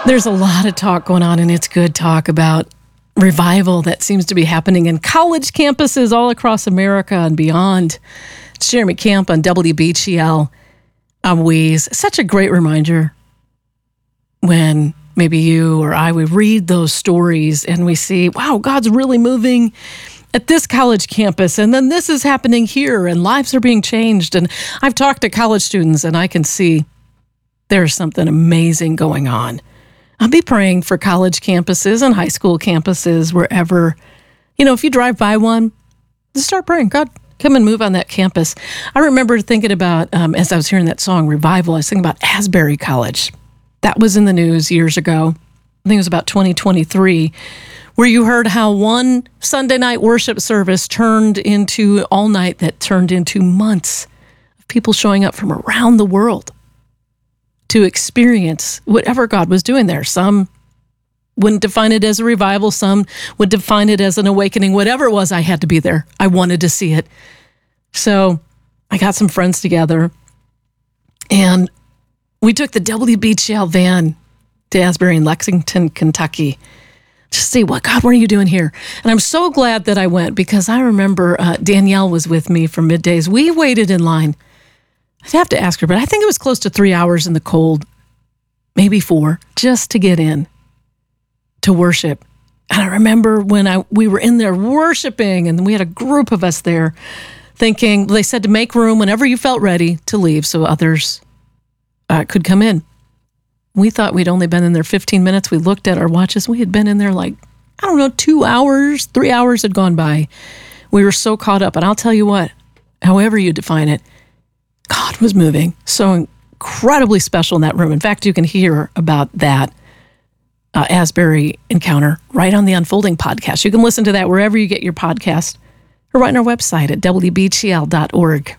There's a lot of talk going on, and it's good talk about revival that seems to be happening in college campuses all across America and beyond. It's Jeremy Camp on WBGL. I'm Weeze. Such a great reminder when maybe you or I, we read those stories and we see, wow, God's really moving at this college campus, and then this is happening here, and lives are being changed. And I've talked to college students, and I can see there's something amazing going on. I'll be praying for college campuses and high school campuses, wherever, if you drive by one, just start praying. God, come and move on that campus. I remember thinking about, as I was hearing that song, Revival, I was thinking about Asbury College. That was in the news years ago. I think it was about 2023, where you heard how one Sunday night worship service turned into all night that turned into months of people showing up from around the world to experience whatever God was doing there. Some wouldn't define it as a revival. Some would define it as an awakening. Whatever it was, I had to be there. I wanted to see it. So I got some friends together, and we took the WBGL van to Asbury in Lexington, Kentucky, to see, what are you doing here? And I'm so glad that I went, because I remember Danielle was with me for middays. We waited in line. I'd have to ask her, but I think it was close to 3 hours in the cold, maybe 4, just to get in to worship. And I remember when we were in there worshiping, and we had a group of us there thinking, they said to make room whenever you felt ready to leave so others could come in. We thought we'd only been in there 15 minutes. We looked at our watches. We had been in there 2 hours, 3 hours had gone by. We were so caught up. And I'll tell you what, however you define it, God was moving. So incredibly special in that room. In fact, you can hear about that Asbury encounter right on the Unfolding podcast. You can listen to that wherever you get your podcast, or right on our website at WBGL.org.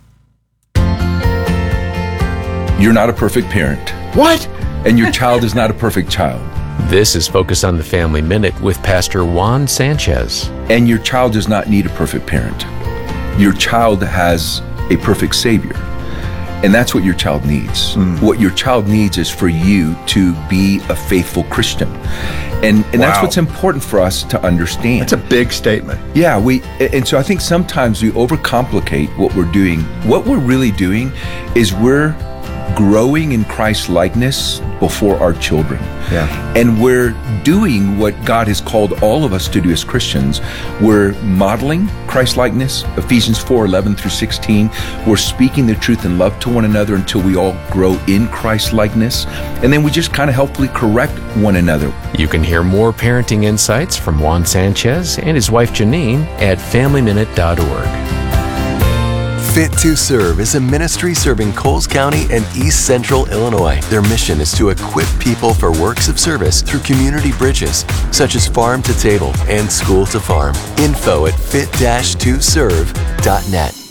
You're not a perfect parent. What? And your child is not a perfect child. This is Focus on the Family Minute with Pastor Juan Sanchez. And your child does not need a perfect parent. Your child has a perfect Savior. And that's what your child needs. What your child needs is for you to be a faithful Christian. And that's what's important for us to understand. That's a big statement. Yeah, and so I think sometimes we overcomplicate what we're doing. What we're really doing is we're growing in Christ's likeness before our children. Yeah. And we're doing what God has called all of us to do as Christians. We're modeling Christ likeness, Ephesians 4:11 through 16. We're speaking the truth in love to one another until we all grow in Christ likeness. And then we just kind of helpfully correct one another. You can hear more parenting insights from Juan Sanchez and his wife Janine at FamilyMinute.org. Fit to Serve is a ministry serving Coles County and East Central Illinois. Their mission is to equip people for works of service through community bridges, such as Farm to Table and School to Farm. Info at fit-2serve.net.